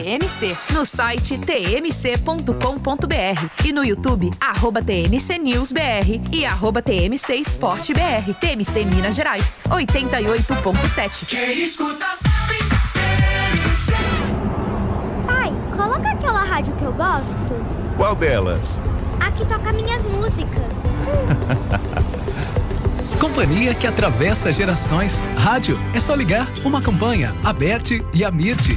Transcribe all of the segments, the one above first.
TMC, no site tmc.com.br e no YouTube, @TMCNewsBR e @TMC Esporte BR. TMC Minas Gerais, 88.7. Quem escuta sabe, TMC. Pai, coloca aquela rádio que eu gosto. Qual delas? A que toca minhas músicas. Companhia que atravessa gerações. Rádio é só ligar. Uma campanha, Aberte e Amirte.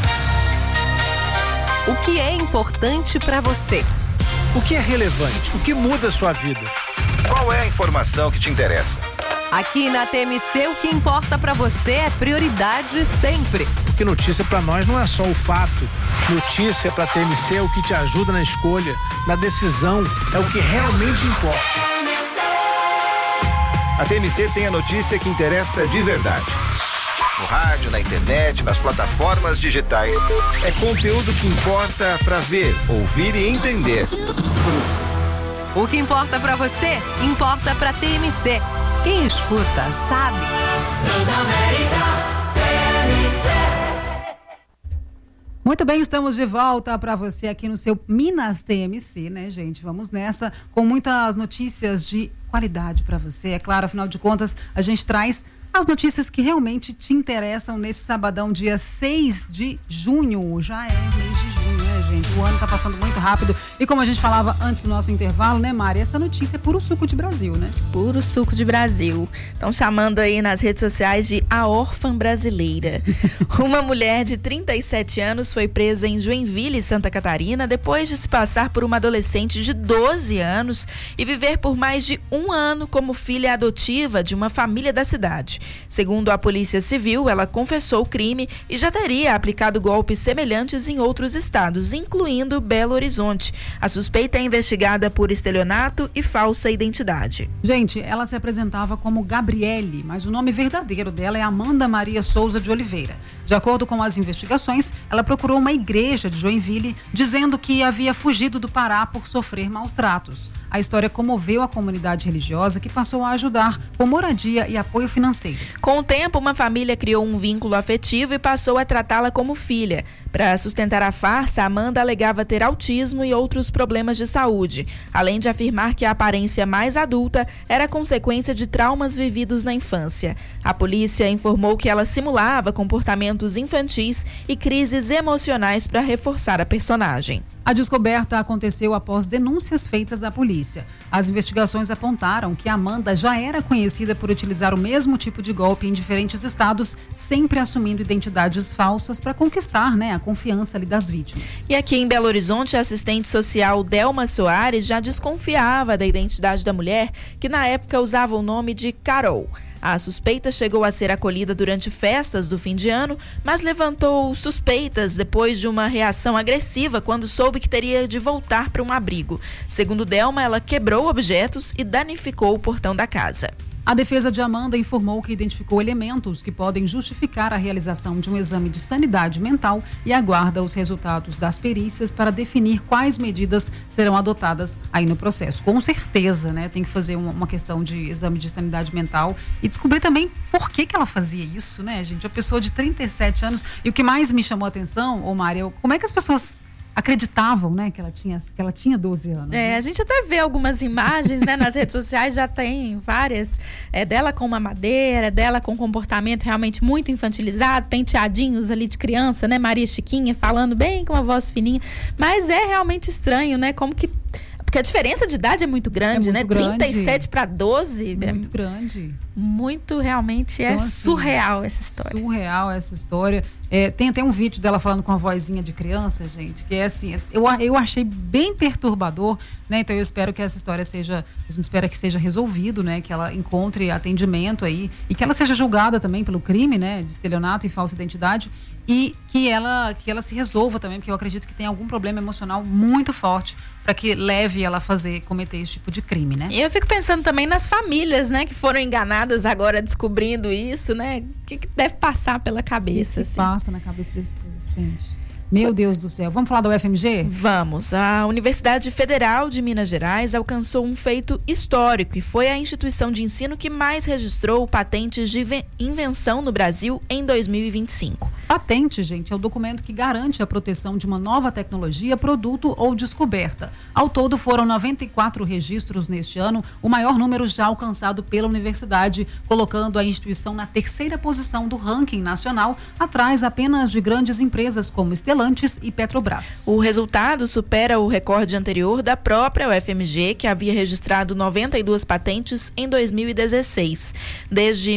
O que é importante para você? O que é relevante? O que muda a sua vida? Qual é a informação que te interessa? Aqui na TMC, o que importa para você é prioridade sempre. Porque notícia para nós não é só o fato. Notícia para TMC é o que te ajuda na escolha, na decisão, é o que realmente importa. A TMC tem a notícia que interessa de verdade. No rádio, na internet, nas plataformas digitais. É conteúdo que importa para ver, ouvir e entender. O que importa para você, importa para TMC. Quem escuta, sabe. Transamérica, TMC. Muito bem, estamos de volta para você aqui no seu Minas TMC, né, gente? Vamos nessa, com muitas notícias de qualidade para você. É claro, afinal de contas, a gente traz as notícias que realmente te interessam nesse sabadão, dia 6 de junho. Já é mês de junho, né, gente? O ano tá passando muito rápido. E como a gente falava antes do nosso intervalo, né, Mari? Essa notícia é puro suco de Brasil, né? Puro suco de Brasil. Estão chamando aí nas redes sociais de a órfã brasileira. Uma mulher de 37 anos foi presa em Joinville, Santa Catarina, depois de se passar por uma adolescente de 12 anos e viver por mais de um ano como filha adotiva de uma família da cidade. Segundo a Polícia Civil, ela confessou o crime e já teria aplicado golpes semelhantes em outros estados, incluindo Belo Horizonte. A suspeita é investigada por estelionato e falsa identidade. Gente, ela se apresentava como Gabriele, mas o nome verdadeiro dela é Amanda Maria Souza de Oliveira. De acordo com as investigações, ela procurou uma igreja de Joinville, dizendo que havia fugido do Pará por sofrer maus tratos. A história comoveu a comunidade religiosa, que passou a ajudar com moradia e apoio financeiro. Com o tempo, uma família criou um vínculo afetivo e passou a tratá-la como filha. Para sustentar a farsa, Amanda alegava ter autismo e outros problemas de saúde, além de afirmar que a aparência mais adulta era consequência de traumas vividos na infância. A polícia informou que ela simulava comportamentos infantis e crises emocionais para reforçar a personagem. A descoberta aconteceu após denúncias feitas à polícia. As investigações apontaram que Amanda já era conhecida por utilizar o mesmo tipo de golpe em diferentes estados, sempre assumindo identidades falsas para conquistar, né, a confiança ali das vítimas. E aqui em Belo Horizonte, a assistente social Delma Soares já desconfiava da identidade da mulher, que na época usava o nome de Carol. A suspeita chegou a ser acolhida durante festas do fim de ano, mas levantou suspeitas depois de uma reação agressiva quando soube que teria de voltar para um abrigo. Segundo Delma, ela quebrou objetos e danificou o portão da casa. A defesa de Amanda informou que identificou elementos que podem justificar a realização de um exame de sanidade mental e aguarda os resultados das perícias para definir quais medidas serão adotadas aí no processo. Com certeza, né? Tem que fazer uma questão de exame de sanidade mental e descobrir também por que ela fazia isso, né, gente? Uma pessoa de 37 anos. E o que mais me chamou a atenção, ô Mari, como é que as pessoas acreditavam, né, que ela tinha 12 anos. Né? A gente até vê algumas imagens, né, nas redes sociais, já tem várias, dela com uma madeira, dela com comportamento realmente muito infantilizado, penteadinhos ali de criança, né, Maria Chiquinha falando bem com uma voz fininha, mas é realmente estranho, né, como que... Porque a diferença de idade é muito grande, né? Grande. 37 para 12. Muito grande. Muito, realmente, então, assim, surreal essa história. Surreal essa história. Tem até um vídeo dela falando com a vozinha de criança, gente, que é assim, eu achei bem perturbador, né? Então eu espero que essa história a gente espera que seja resolvido, né? Que ela encontre atendimento aí e que ela seja julgada também pelo crime, né? De estelionato e falsa identidade. E que ela se resolva também, porque eu acredito que tem algum problema emocional muito forte para que leve ela a cometer esse tipo de crime, né? E eu fico pensando também nas famílias, né, que foram enganadas agora descobrindo isso, né? O que deve passar pela cabeça? O que passa na cabeça desse povo, gente? Meu Deus do céu. Vamos falar da UFMG? Vamos. A Universidade Federal de Minas Gerais alcançou um feito histórico e foi a instituição de ensino que mais registrou patentes de invenção no Brasil em 2025. Patente, gente, é o documento que garante a proteção de uma nova tecnologia, produto ou descoberta. Ao todo, foram 94 registros neste ano, o maior número já alcançado pela universidade, colocando a instituição na terceira posição do ranking nacional, atrás apenas de grandes empresas como Stellantis e Petrobras. O resultado supera o recorde anterior da própria UFMG, que havia registrado 92 patentes em 2016. Desde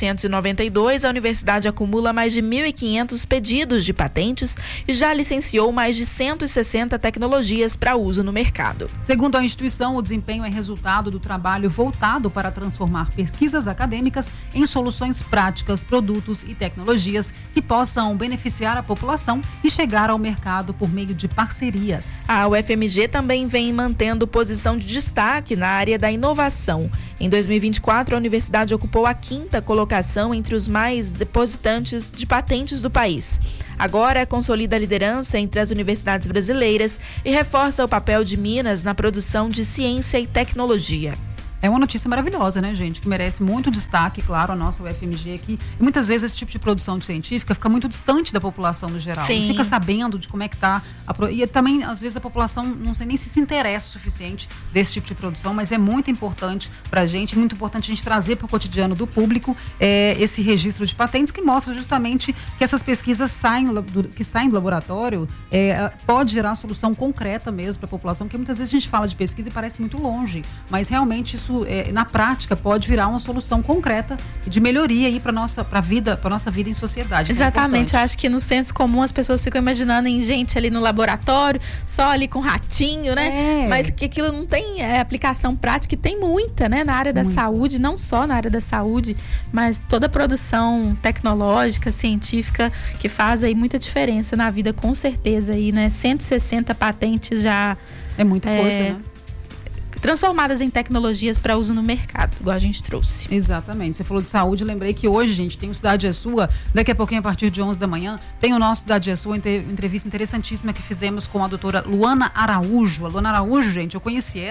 1992, a universidade acumula mais de 1.500 pedidos de patentes e já licenciou mais de 160 tecnologias para uso no mercado. Segundo a instituição, o desempenho é resultado do trabalho voltado para transformar pesquisas acadêmicas em soluções práticas, produtos e tecnologias que possam beneficiar a população e chegar ao mercado por meio de parcerias. A UFMG também vem mantendo posição de destaque na área da inovação. Em 2024, a universidade ocupou a 5ª colocação entre os mais depositantes de patentes do país. Agora, consolida a liderança entre as universidades brasileiras e reforça o papel de Minas na produção de ciência e tecnologia. É uma notícia maravilhosa, né, gente? Que merece muito destaque, claro, a nossa UFMG aqui. E muitas vezes esse tipo de produção científica fica muito distante da população no geral. Sim. Não fica sabendo de como é que está. E também, às vezes, a população não sei nem se interessa o suficiente desse tipo de produção, mas é muito importante pra gente, muito importante a gente trazer para o cotidiano do público esse registro de patentes que mostra justamente que essas pesquisas que saem do laboratório pode gerar solução concreta mesmo para a população, porque muitas vezes a gente fala de pesquisa e parece muito longe, mas realmente isso na prática pode virar uma solução concreta de melhoria aí para nossa vida em sociedade. Exatamente, eu acho que no senso comum as pessoas ficam imaginando em gente ali no laboratório, só ali com ratinho, né? Mas que aquilo não tem aplicação prática, e tem muita, né? Na área da saúde, não só na área da saúde, mas toda a produção tecnológica, científica, que faz aí muita diferença na vida, com certeza aí, né? 160 patentes já. É muita coisa, né? Transformadas em tecnologias para uso no mercado, igual a gente trouxe. Exatamente. Você falou de saúde, lembrei que hoje, gente, tem o Cidade é Sua, daqui a pouquinho, a partir de 11 da manhã, tem o nosso Cidade é Sua, entrevista interessantíssima que fizemos com a doutora Luana Araújo. A Luana Araújo, gente, eu conheci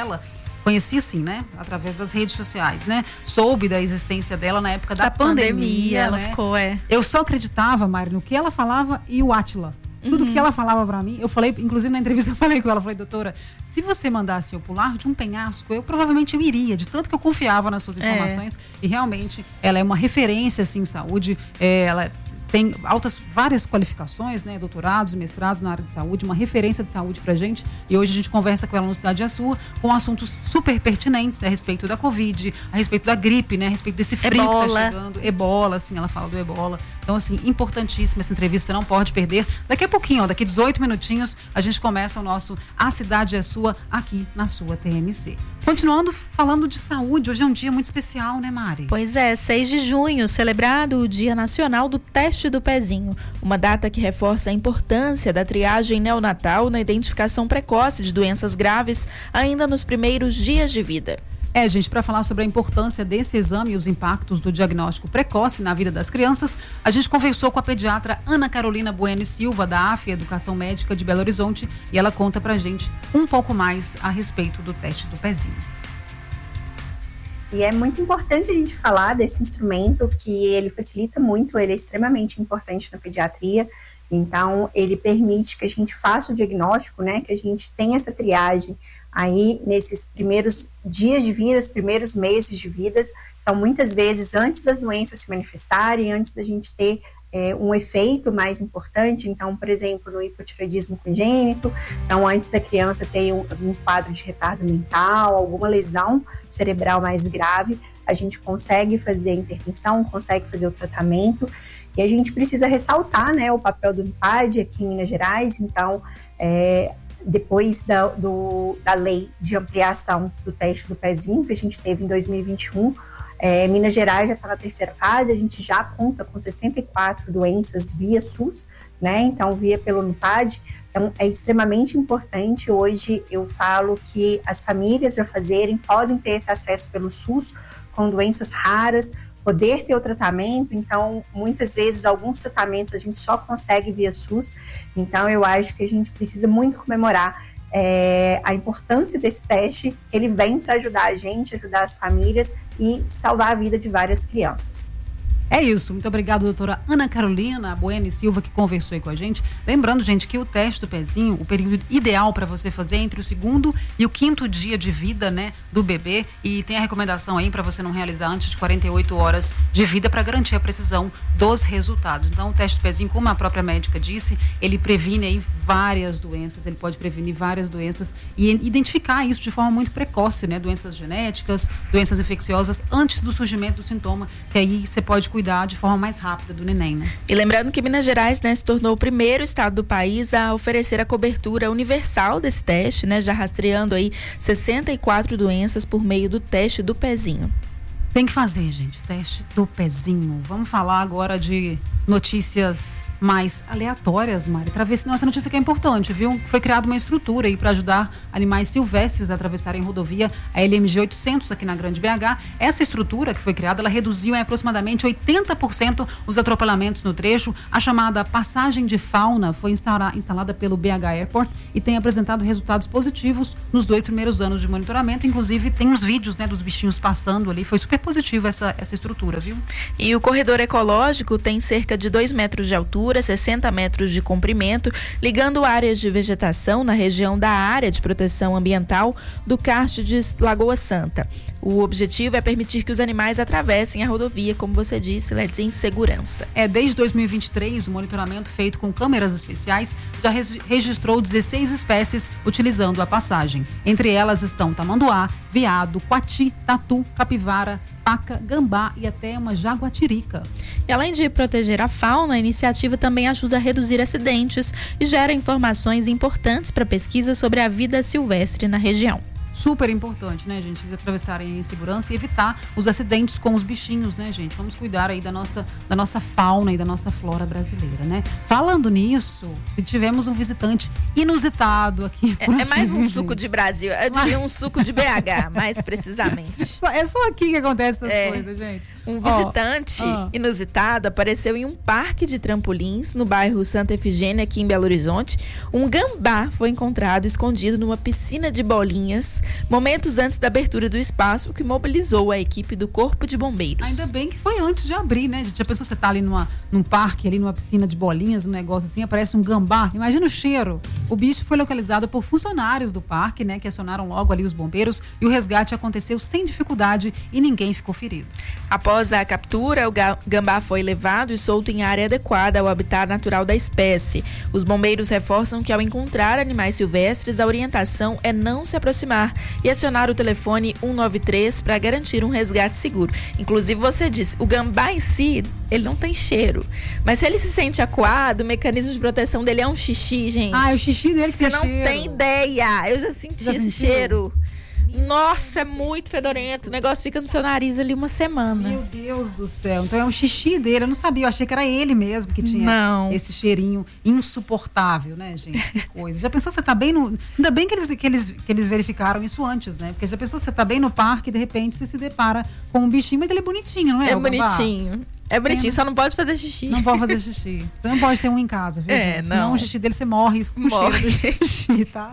assim, né? Através das redes sociais, né? Soube da existência dela na época da pandemia. Ela né? ficou, Eu só acreditava, Mari, no que ela falava e o Átila. Tudo que ela falava pra mim, eu falei, inclusive na entrevista eu falei com ela, falei, doutora, se você mandasse eu pular de um penhasco, provavelmente eu iria, de tanto que eu confiava nas suas informações. E realmente, ela é uma referência, assim, em saúde, ela tem várias qualificações, né, doutorados, mestrados na área de saúde, uma referência de saúde pra gente, e hoje a gente conversa com ela no Cidade é Sua, com assuntos super pertinentes, né, a respeito da Covid, a respeito da gripe, né, a respeito desse frio que tá chegando, ebola, assim, ela fala do ebola. Então, assim, importantíssima essa entrevista, você não pode perder. Daqui a pouquinho, daqui 18 minutinhos, a gente começa o nosso A Cidade é Sua, aqui na sua TMC. Continuando falando de saúde, hoje é um dia muito especial, né, Mari? Pois é, 6 de junho, celebrado o Dia Nacional do Teste do Pezinho. Uma data que reforça a importância da triagem neonatal na identificação precoce de doenças graves ainda nos primeiros dias de vida. Gente, para falar sobre a importância desse exame e os impactos do diagnóstico precoce na vida das crianças, a gente conversou com a pediatra Ana Carolina Bueno e Silva, da AF Educação Médica de Belo Horizonte, e ela conta pra gente um pouco mais a respeito do teste do pezinho. E é muito importante a gente falar desse instrumento, que ele facilita muito, ele é extremamente importante na pediatria. Então, ele permite que a gente faça o diagnóstico, né, que a gente tenha essa triagem aí nesses primeiros dias de vida, os primeiros meses de vida. Então, muitas vezes, antes das doenças se manifestarem, antes da gente ter um efeito mais importante, então, por exemplo, no hipotireoidismo congênito, então, antes da criança ter um quadro de retardo mental, alguma lesão cerebral mais grave, a gente consegue fazer a intervenção, consegue fazer o tratamento, e a gente precisa ressaltar, né, o papel do INPAD aqui em Minas Gerais. Então, depois da lei de ampliação do teste do pezinho, que a gente teve em 2021, Minas Gerais já está na terceira fase, a gente já conta com 64 doenças via SUS, né? Então, via pelo INPAD. Então, é extremamente importante. Hoje eu falo que as famílias já podem ter esse acesso pelo SUS com doenças raras, poder ter o tratamento. Então, muitas vezes, alguns tratamentos a gente só consegue via SUS. Então, eu acho que a gente precisa muito comemorar a importância desse teste. Ele vem para ajudar a gente, ajudar as famílias e salvar a vida de várias crianças. É isso, muito obrigado, doutora Ana Carolina Bueno Silva, que conversou aí com a gente. Lembrando, gente, que o teste do pezinho, o período ideal para você fazer é entre o 2º e o 5º dia de vida, né, do bebê, e tem a recomendação aí para você não realizar antes de 48 horas de vida para garantir a precisão dos resultados. Então, o teste do pezinho, como a própria médica disse, ele previne aí várias doenças, ele pode prevenir várias doenças e identificar isso de forma muito precoce, né, doenças genéticas, doenças infecciosas, antes do surgimento do sintoma, que aí você pode cuidar de forma mais rápida do neném, né? E lembrando que Minas Gerais, né, se tornou o primeiro estado do país a oferecer a cobertura universal desse teste, né, já rastreando aí 64 doenças por meio do teste do pezinho. Tem que fazer, gente, teste do pezinho. Vamos falar agora de notícias mais aleatórias, Mari. Essa notícia que é importante, viu? Foi criada uma estrutura aí para ajudar animais silvestres a atravessarem rodovia, a LMG 800 aqui na Grande BH. Essa estrutura que foi criada, ela reduziu em aproximadamente 80% os atropelamentos no trecho. A chamada passagem de fauna foi instalada pelo BH Airport e tem apresentado resultados positivos nos 2 primeiros anos de monitoramento. Inclusive, tem uns vídeos, né, dos bichinhos passando ali. Foi super positiva essa estrutura, viu? E o corredor ecológico tem cerca de 2 metros de altura, 60 metros de comprimento, ligando áreas de vegetação na região da área de proteção ambiental do Cárcere de Lagoa Santa. O objetivo é permitir que os animais atravessem a rodovia, como você disse, Letícia, em segurança. Desde 2023, o monitoramento feito com câmeras especiais já registrou 16 espécies utilizando a passagem. Entre elas estão tamanduá, veado, coati, tatu, capivara, paca, gambá e até uma jaguatirica. E além de proteger a fauna, a iniciativa também ajuda a reduzir acidentes e gera informações importantes para pesquisa sobre a vida silvestre na região. Super importante, né, gente? Eles atravessarem em segurança e evitar os acidentes com os bichinhos, né, gente? Vamos cuidar aí da nossa fauna e da nossa flora brasileira, né? Falando nisso, tivemos um visitante inusitado aqui. É mais um suco de Brasil. Eu diria um suco de BH, mais precisamente. É só aqui que acontecem essas coisas, gente. Um visitante inusitado apareceu em um parque de trampolins no bairro Santa Efigênia, aqui em Belo Horizonte. Um gambá foi encontrado escondido numa piscina de bolinhas momentos antes da abertura do espaço, o que mobilizou a equipe do Corpo de Bombeiros. Ainda bem que foi antes de abrir, né, gente? A pessoa, você tá ali num parque, ali numa piscina de bolinhas, um negócio assim, aparece um gambá. Imagina o cheiro. O bicho foi localizado por funcionários do parque, né, que acionaram logo ali os bombeiros, e o resgate aconteceu sem dificuldade e ninguém ficou ferido. Após a captura, o gambá foi levado e solto em área adequada ao habitat natural da espécie. Os bombeiros reforçam que ao encontrar animais silvestres, a orientação é não se aproximar e acionar o telefone 193 para garantir um resgate seguro. Inclusive, você disse, o gambá em si, ele não tem cheiro. Mas se ele se sente acuado, o mecanismo de proteção dele é um xixi, gente. É o xixi dele que você tem não cheiro. tem ideia. Eu já senti esse cheiro. Nossa, é muito fedorento. O negócio fica no seu nariz ali uma semana. Meu Deus do céu. Então é um xixi dele. Eu não sabia. Eu achei que era ele mesmo que tinha esse cheirinho insuportável, né, gente? Que coisa. Já pensou, você tá bem no... Ainda bem que eles verificaram isso antes, né? Porque já pensou, você tá bem no parque e de repente você se depara com um bichinho, mas ele é bonitinho, não é? É bonitinho. É bonitinho, só não pode fazer xixi. Não pode fazer xixi. Você não pode ter um em casa, viu? Senão o xixi dele você morre com o cheiro do xixi, tá?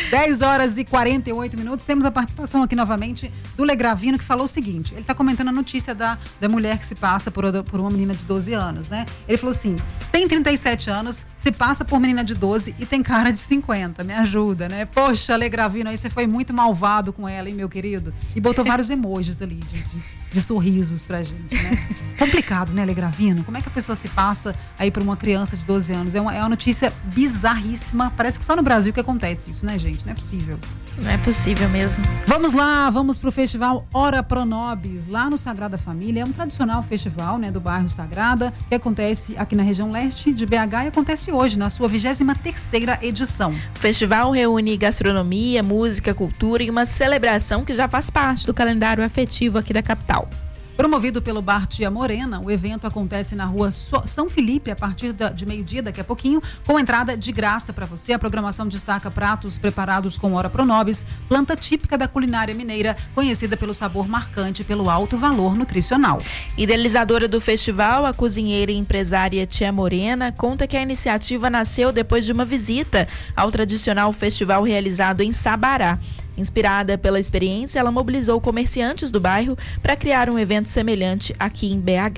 10h48. Temos a participação aqui novamente do Legravino, que falou o seguinte. Ele tá comentando a notícia da mulher que se passa por uma menina de 12 anos, né? Ele falou assim, tem 37 anos, se passa por menina de 12 e tem cara de 50. Me ajuda, né? Poxa, Legravino, aí você foi muito malvado com ela, hein, meu querido? E botou vários emojis ali de sorrisos pra gente, né? Complicado, né, Legravino? Como é que a pessoa se passa aí por uma criança de 12 anos? É uma notícia bizarríssima. Parece que só no Brasil que acontece isso, né, gente? Não é possível. Não é possível mesmo. Vamos lá, vamos pro festival Ora Pro Nobis, lá no Sagrada Família. É um tradicional festival, né, do bairro Sagrada, que acontece aqui na região leste de BH e acontece hoje, na sua 23ª edição. O festival reúne gastronomia, música, cultura e uma celebração que já faz parte do calendário afetivo aqui da capital. Promovido pelo Bar Tia Morena, o evento acontece na rua São Felipe a partir de meio-dia, daqui a pouquinho, com entrada de graça para você. A programação destaca pratos preparados com Ora Pro Nobis, planta típica da culinária mineira, conhecida pelo sabor marcante e pelo alto valor nutricional. Idealizadora do festival, a cozinheira e empresária Tia Morena conta que a iniciativa nasceu depois de uma visita ao tradicional festival realizado em Sabará. Inspirada pela experiência, ela mobilizou comerciantes do bairro para criar um evento semelhante aqui em BH.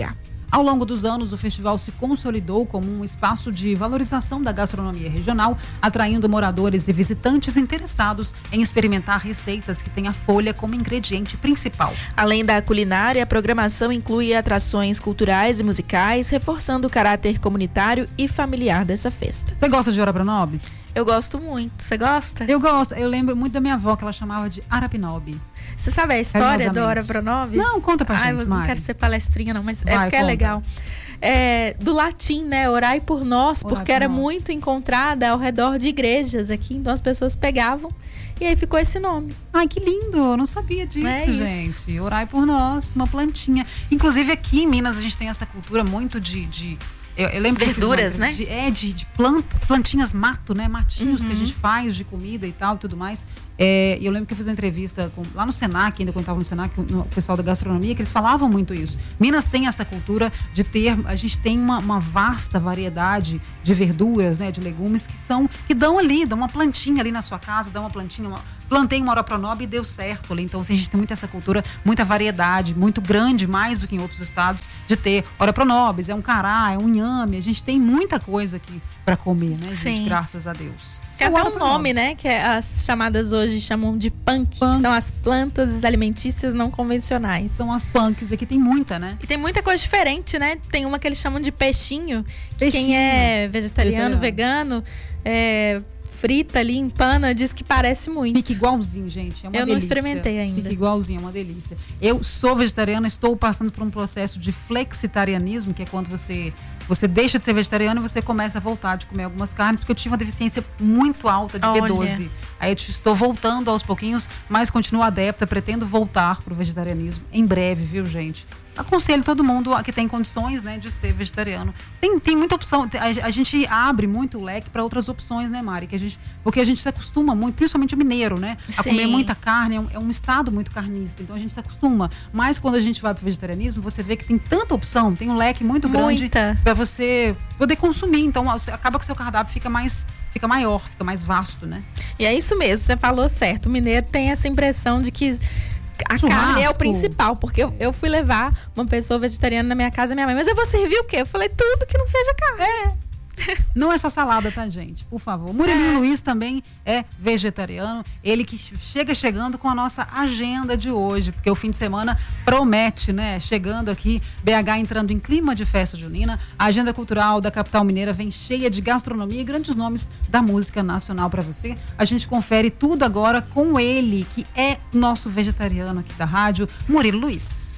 Ao longo dos anos, o festival se consolidou como um espaço de valorização da gastronomia regional, atraindo moradores e visitantes interessados em experimentar receitas que têm a folha como ingrediente principal. Além da culinária, a programação inclui atrações culturais e musicais, reforçando o caráter comunitário e familiar dessa festa. Você gosta de Ora Pronobis? Eu gosto muito. Você gosta? Eu gosto. Eu lembro muito da minha avó, que ela chamava de Arapinobi. Você sabe a história do Ora Pronobis? Não, conta pra gente, eu não Mari. quero ser palestrinha, não, mas Vai, porque conta. é legal. Do latim, né? Orai por nós, Orai porque por era nós. muito encontrada ao redor de igrejas aqui. Então as pessoas pegavam e aí ficou esse nome. Ai, que lindo! Eu não sabia disso, É isso. gente. Orai por nós, uma plantinha. Inclusive aqui em Minas a gente tem essa cultura muito de eu lembro Verduras, que eu fiz né? de plantinhas mato, né? Matinhos que a gente faz de comida e tal, tudo mais. E eu lembro que eu fiz uma entrevista lá no Senac, ainda quando eu estava no Senac, o pessoal da gastronomia, que eles falavam muito isso. Minas tem essa cultura de a gente tem uma vasta variedade de verduras, né? De legumes que dão uma plantinha ali na sua casa, dá uma plantinha, plantei uma Ora Pronobis e deu certo ali. Então, assim, a gente tem muito essa cultura, muita variedade, muito grande, mais do que em outros estados, de ter Ora Pronobis, é um cará, é um inhame. A gente tem muita coisa aqui para comer, né, gente? Sim. Graças a Deus. Tem até um nome, né? Que as chamadas hoje chamam de punk, que são as plantas alimentícias não convencionais. São as punks, aqui tem muita, né? E tem muita coisa diferente, né? Tem uma que eles chamam de peixinho, que quem é vegetariano, vegano, frita ali, empana, diz que parece muito. Fica igualzinho, gente. É uma delícia. Eu não experimentei ainda. Fica igualzinho, é uma delícia. Eu sou vegetariana, estou passando por um processo de flexitarianismo, que é quando você deixa de ser vegetariano e você começa a voltar de comer algumas carnes, porque eu tive uma deficiência muito alta de B12. Aí eu estou voltando aos pouquinhos, mas continuo adepta, pretendo voltar para o vegetarianismo em breve, viu, gente? Aconselho todo mundo que tem condições, né, de ser vegetariano. Tem muita opção. A gente abre muito o leque para outras opções, né, Mari? Porque a gente se acostuma muito, principalmente o mineiro, né? A comer muita carne. É um estado muito carnista. Então a gente se acostuma. Mas quando a gente vai para o vegetarianismo, você vê que tem tanta opção, tem um leque muito grande para você poder consumir. Então acaba que o seu cardápio fica maior, fica mais vasto, né? E é isso mesmo, você falou certo. O mineiro tem essa impressão de que a carne é o principal, porque eu fui levar uma pessoa vegetariana na minha casa, minha mãe, mas eu vou servir o quê? Eu falei, tudo que não seja carne. Não é só salada, tá, gente? Por favor. Murilinho Luiz também é vegetariano. Ele que chegando com a nossa agenda de hoje, porque o fim de semana promete, né? Chegando aqui, BH entrando em clima de festa junina. A agenda cultural da capital mineira vem cheia de gastronomia e grandes nomes da música nacional para você. A gente confere tudo agora com ele, que é nosso vegetariano aqui da rádio, Murilo Luiz.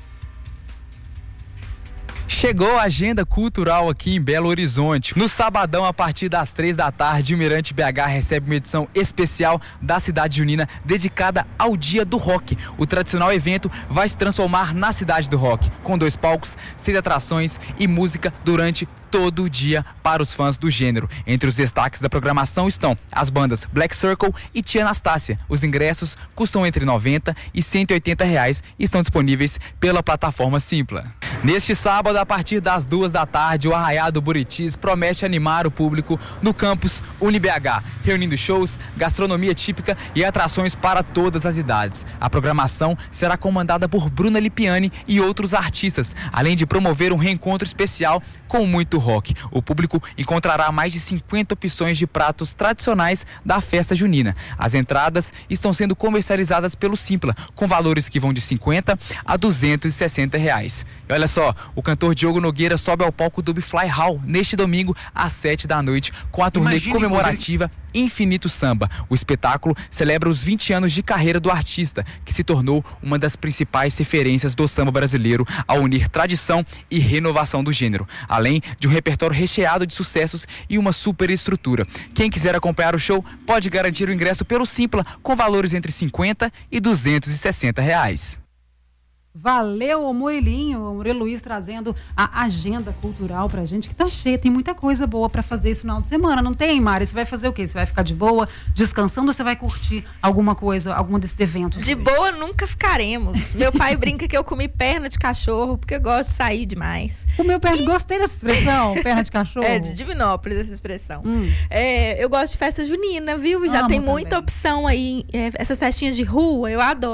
Chegou a agenda cultural aqui em Belo Horizonte. No sabadão, a partir das 3 da tarde, o Mirante BH recebe uma edição especial da cidade junina dedicada ao Dia do Rock. O tradicional evento vai se transformar na cidade do rock, com 2 palcos, 6 atrações e música durante todo o dia para os fãs do gênero. Entre os destaques da programação estão as bandas Black Circle e Tia Anastácia. Os ingressos custam entre R$90 e R$180 e estão disponíveis pela plataforma Simpla. Neste sábado, a partir das 2 da tarde, o Arraiado Buritis promete animar o público no campus UniBH, reunindo shows, gastronomia típica e atrações para todas as idades. A programação será comandada por Bruna Lipiani e outros artistas, além de promover um reencontro especial com muito rock. O público encontrará mais de 50 opções de pratos tradicionais da festa junina. As entradas estão sendo comercializadas pelo Simpla, com valores que vão de R$50 a R$260. E olha só, o cantor Diogo Nogueira sobe ao palco do Fly Hall neste domingo às 7 da noite com a turnê comemorativa Infinito Samba. O espetáculo celebra os 20 anos de carreira do artista, que se tornou uma das principais referências do samba brasileiro ao unir tradição e renovação do gênero, além de um repertório recheado de sucessos e uma super estrutura. Quem quiser acompanhar o show pode garantir o ingresso pelo Simpla, com valores entre R$50 e R$260. Valeu, Murilinho, o Murilo Luiz trazendo a agenda cultural pra gente, que tá cheia, tem muita coisa boa pra fazer esse final de semana, não tem, Mari? Você vai fazer o quê? Você vai ficar de boa, descansando, ou você vai curtir alguma coisa, algum desses eventos? De boa nunca ficaremos. Meu pai brinca que eu comi perna de cachorro, porque eu gosto de sair demais. Gostei dessa expressão, perna de cachorro. É, de Divinópolis essa expressão. Eu gosto de festa junina, viu? Já tem muita opção aí, essas festinhas de rua, eu adoro.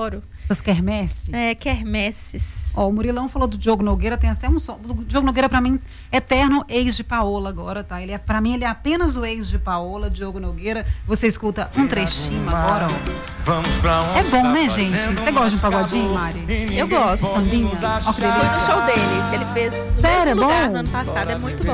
Essas quermesses. Quermesses. Ó, o Murilão falou do Diogo Nogueira, tem até um som. O Diogo Nogueira, pra mim, eterno ex de Paola agora, tá? Pra mim, ele é apenas o ex de Paola, Diogo Nogueira. Você escuta um trechinho agora, ó. Vamos pra onde É bom, né, tá gente? fazendo Você gosta de um mais pagodinho, calor? Mari? Eu gosto. Sambinha? Ó, que Foi delícia. no show dele, que ele fez no Sério, mesmo lugar bom? no ano passado. É muito bom.